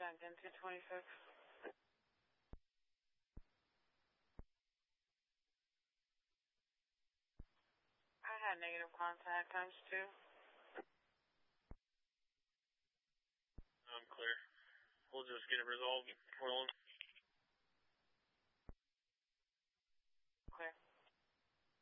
Again, 226. I had negative contact times 2. I'm clear. We'll just get it resolved. Rolling.